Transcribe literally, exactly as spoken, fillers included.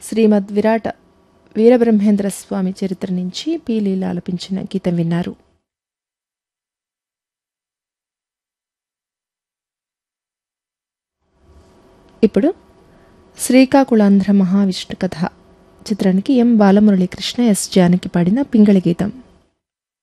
శ్రీమద్ విరాట వీరబ్రహ్మేంద్ర స్వామి చరిత్ర నుంచి పి లీల ఆలపించిన గీతం విన్నారు. ఇప్పుడు శ్రీకాకుళాంధ్ర మహావిష్ణు కథ చిత్రానికి ఎం బాలమురళీకృష్ణ ఎస్ జానకి పాడిన పింగళి గీతం.